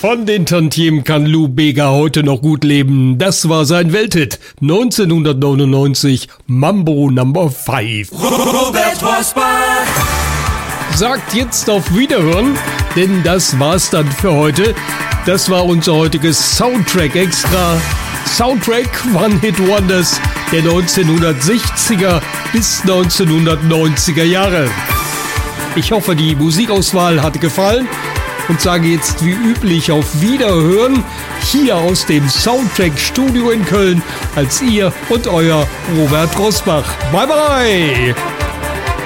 Von den Tantiemen kann Lou Bega heute noch gut leben. Das war sein Welthit 1999, Mambo Number 5. Robert Rosbach Sagt jetzt auf Wiederhören, denn das war's dann für heute. Das war unser heutiges Soundtrack Extra. Soundtrack One-Hit-Wonders der 1960er bis 1990er Jahre. Ich hoffe, die Musikauswahl hat gefallen und sage jetzt wie üblich auf Wiederhören hier aus dem Soundtrack-Studio in Köln als ihr und euer Robert Rosbach. Bye bye!